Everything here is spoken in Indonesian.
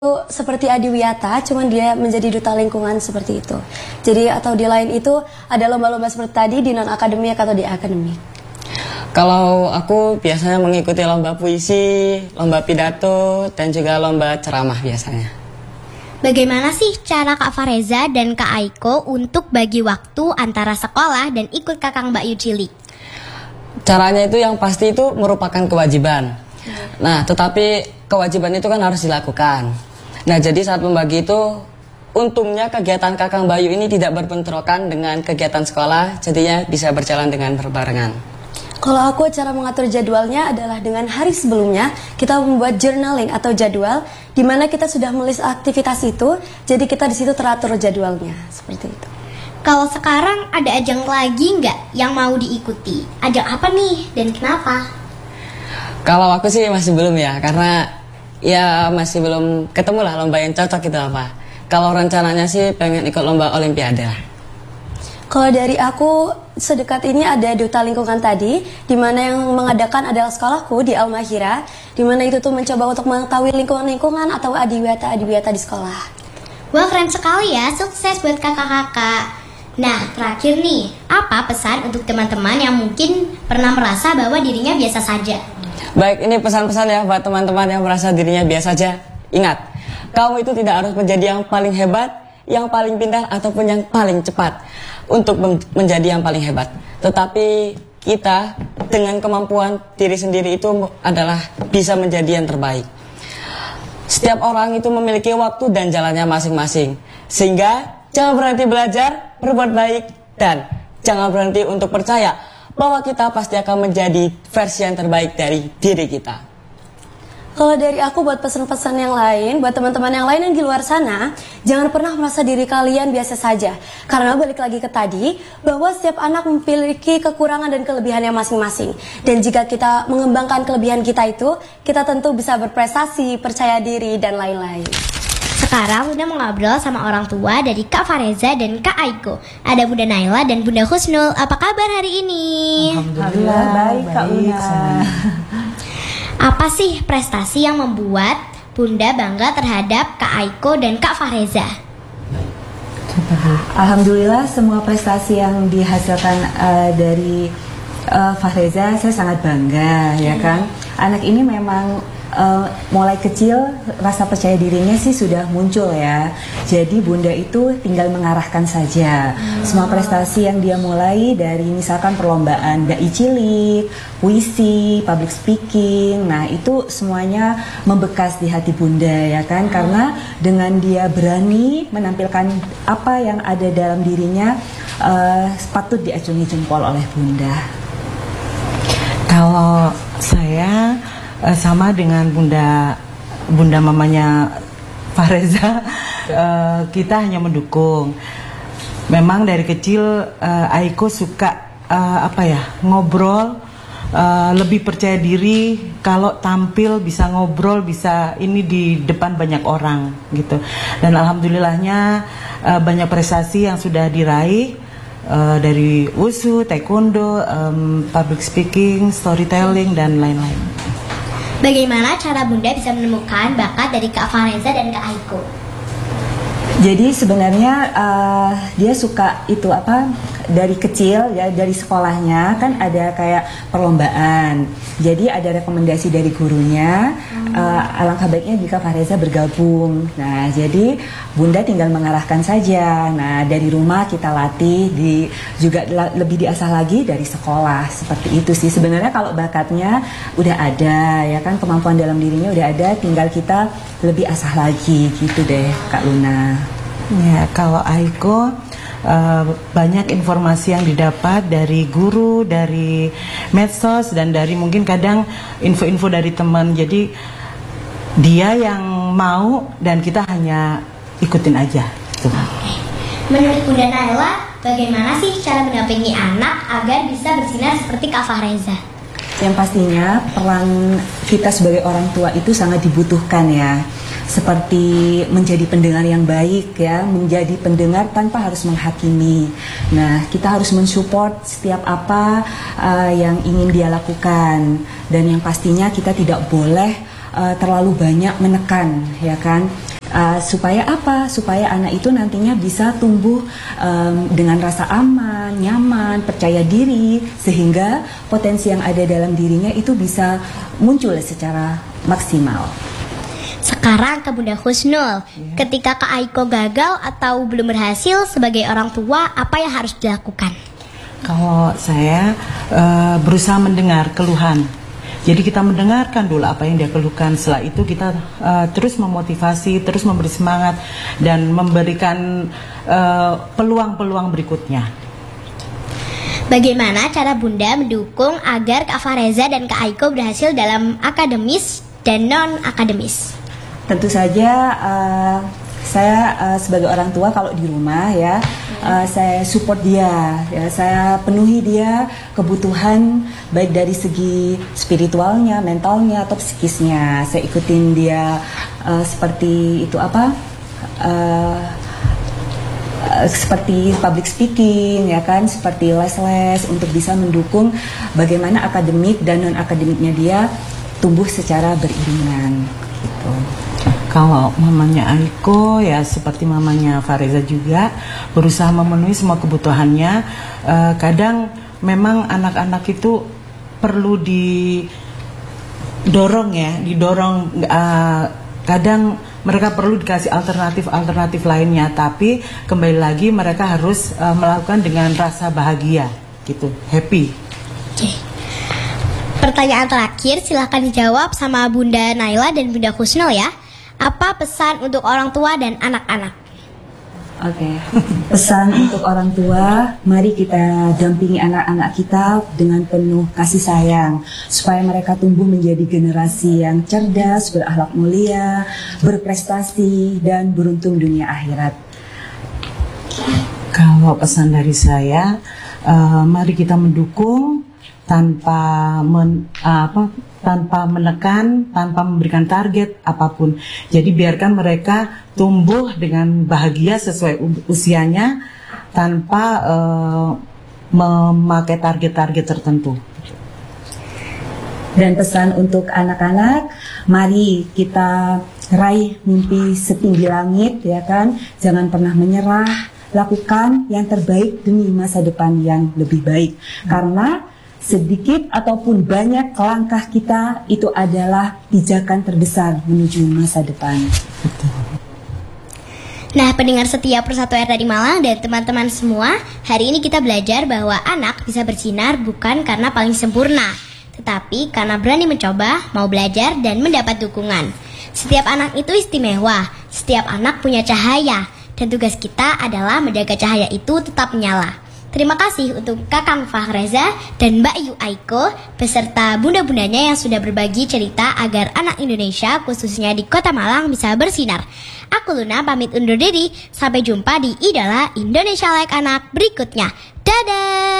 Seperti Adiwiyata, cuman dia menjadi duta lingkungan seperti itu. Jadi atau di lain itu ada lomba-lomba seperti tadi di non akademik atau di akademik. Kalau aku biasanya mengikuti lomba puisi, lomba pidato, dan juga lomba ceramah biasanya. Bagaimana sih cara Kak Fareza dan Kak Aiko untuk bagi waktu antara sekolah dan ikut Kakang Mbak Yu cilik? Caranya itu yang pasti itu merupakan kewajiban. Nah, tetapi kewajiban itu kan harus dilakukan. Nah, jadi saat membagi itu, untungnya kegiatan Kakang Bayu ini tidak berbentrokan dengan kegiatan sekolah, jadinya bisa berjalan dengan berbarengan. Kalau aku cara mengatur jadwalnya adalah dengan hari sebelumnya kita membuat journaling atau jadwal di mana kita sudah menulis aktivitas itu, jadi kita di situ teratur jadwalnya seperti itu. Kalau sekarang ada ajang lagi nggak yang mau diikuti? Ajang apa nih dan kenapa? Kalau aku sih masih belum ya, karena ya masih belum ketemu lah lomba yang cocok itu apa. Kalau rencananya sih pengen ikut lomba olimpiade lah. Kalau dari aku sedekat ini ada duta lingkungan tadi, di mana yang mengadakan adalah sekolahku di Al-Mahira, di mana itu tuh mencoba untuk mengetahui lingkungan atau adiwiyata di sekolah. Wah, keren sekali ya, sukses buat kakak-kakak. Nah, terakhir nih, apa pesan untuk teman-teman yang mungkin pernah merasa bahwa dirinya biasa saja? Baik, ini pesan-pesan ya buat teman-teman yang merasa dirinya biasa saja. Ingat, kamu itu tidak harus menjadi yang paling hebat, yang paling pintar, ataupun yang paling cepat untuk menjadi yang paling hebat. Tetapi kita dengan kemampuan diri sendiri itu adalah bisa menjadi yang terbaik. Setiap orang itu memiliki waktu dan jalannya masing-masing. Sehingga jangan berhenti belajar, berbuat baik, dan jangan berhenti untuk percaya bahwa kita pasti akan menjadi versi yang terbaik dari diri kita. Kalau dari aku buat pesan-pesan yang lain, buat teman-teman yang lain yang di luar sana, jangan pernah merasa diri kalian biasa saja. Karena balik lagi ke tadi, bahwa setiap anak memiliki kekurangan dan kelebihannya masing-masing. Dan jika kita mengembangkan kelebihan kita itu, kita tentu bisa berprestasi, percaya diri, dan lain-lain. Sekarang Bunda mau ngobrol sama orang tua dari Kak Fareza dan Kak Aiko. Ada Bunda Naila dan Bunda Husnul. Apa kabar hari ini? Alhamdulillah baik Kak Luna. Apa sih prestasi yang membuat Bunda bangga terhadap Kak Aiko dan Kak Fareza? Alhamdulillah semua prestasi yang dihasilkan dari Fareza saya sangat bangga ya kan. Anak ini memang mulai kecil rasa percaya dirinya sih sudah muncul ya. Jadi Bunda itu tinggal mengarahkan saja. Semua prestasi yang dia mulai dari misalkan perlombaan dai cilik, puisi, public speaking. Nah, itu semuanya membekas di hati Bunda ya kan. Karena dengan dia berani menampilkan apa yang ada dalam dirinya, patut diacungi jempol oleh Bunda. Kalau saya sama dengan bunda mamanya Fareza, kita hanya mendukung. Memang dari kecil Aiko suka ngobrol, lebih percaya diri kalau tampil bisa ngobrol, bisa ini di depan banyak orang gitu. Dan alhamdulillahnya banyak prestasi yang sudah diraih. Dari wusu, taekwondo, public speaking, storytelling, dan lain-lain. Bagaimana cara Bunda bisa menemukan bakat dari Kak Fareza dan Kak Aiko? Jadi sebenarnya dia suka itu dari kecil ya, dari sekolahnya kan ada kayak perlombaan. Jadi ada rekomendasi dari gurunya, alangkah baiknya jika Fareza bergabung. Nah, jadi Bunda tinggal mengarahkan saja. Nah, dari rumah kita latih, juga lebih diasah lagi dari sekolah. Seperti itu sih. Sebenarnya kalau bakatnya udah ada ya kan, kemampuan dalam dirinya udah ada, tinggal kita lebih asah lagi gitu deh Kak Luna. Ya, kalau Aiko banyak informasi yang didapat dari guru, dari medsos, dan dari mungkin kadang info-info dari teman. Jadi dia yang mau dan kita hanya ikutin aja. Menurut Bunda Naila, bagaimana sih cara mendampingi anak agar bisa bersinar seperti Kak Fareza? Yang pastinya peran kita sebagai orang tua itu sangat dibutuhkan ya. Seperti menjadi pendengar yang baik ya, menjadi pendengar tanpa harus menghakimi. Nah, kita harus mensupport setiap apa yang ingin dia lakukan. Dan yang pastinya kita tidak boleh terlalu banyak menekan ya kan. Supaya apa? Supaya anak itu nantinya bisa tumbuh dengan rasa aman, nyaman, percaya diri, sehingga potensi yang ada dalam dirinya itu bisa muncul secara maksimal. Sekarang ke Bunda Husnul, ketika Kak Aiko gagal atau belum berhasil sebagai orang tua, apa yang harus dilakukan? Kalau saya berusaha mendengar keluhan. Jadi kita mendengarkan dulu apa yang dia keluhkan. Setelah itu kita terus memotivasi, terus memberi semangat dan memberikan peluang-peluang berikutnya. Bagaimana cara Bunda mendukung agar Kak Fahreza dan Kak Aiko berhasil dalam akademis dan non-akademis? Tentu saja saya sebagai orang tua kalau di rumah ya, saya support dia, ya, saya penuhi dia kebutuhan baik dari segi spiritualnya, mentalnya atau psikisnya. Saya ikutin dia seperti itu seperti public speaking ya kan, seperti les-les untuk bisa mendukung bagaimana akademik dan non akademiknya dia tumbuh secara beriringan gitu. Kalau mamanya Aiko ya seperti mamanya Fahreza juga berusaha memenuhi semua kebutuhannya. Kadang memang anak-anak itu perlu didorong ya, kadang mereka perlu dikasih alternatif lainnya, tapi kembali lagi mereka harus melakukan dengan rasa bahagia gitu, happy. Oke. Pertanyaan terakhir silahkan dijawab sama Bunda Naila dan Bunda Husnul ya. Apa pesan untuk orang tua dan anak-anak? Oke. Pesan untuk orang tua, mari kita dampingi anak-anak kita dengan penuh kasih sayang supaya mereka tumbuh menjadi generasi yang cerdas, berakhlak mulia, berprestasi dan beruntung dunia akhirat. Kalau pesan dari saya, mari kita mendukung tanpa menekan, tanpa memberikan target apapun. Jadi biarkan mereka tumbuh dengan bahagia sesuai usianya tanpa memakai target-target tertentu. Dan pesan untuk anak-anak, mari kita raih mimpi setinggi langit ya kan. Jangan pernah menyerah, lakukan yang terbaik demi masa depan yang lebih baik. Karena sedikit ataupun banyak langkah kita itu adalah pijakan terbesar menuju masa depan. Nah, pendengar setia Persatu R dari Malang dan teman-teman semua, hari ini kita belajar bahwa anak bisa bersinar bukan karena paling sempurna, tetapi karena berani mencoba, mau belajar, dan mendapat dukungan. Setiap anak itu istimewa, setiap anak punya cahaya, dan tugas kita adalah menjaga cahaya itu tetap menyala. Terima kasih untuk Kakang Fahreza dan Mbak Yu Aiko beserta bunda-bundanya yang sudah berbagi cerita agar anak Indonesia khususnya di Kota Malang bisa bersinar. Aku Luna pamit undur diri, sampai jumpa di Idola Indonesia Like Anak berikutnya. Dadah!